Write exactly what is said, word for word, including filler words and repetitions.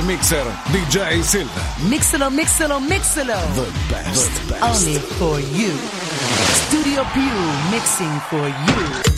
mixer D J Silva. Mixalo, mixalo, mixalo. The best, The best. Only for you. Studio Più mixing for you.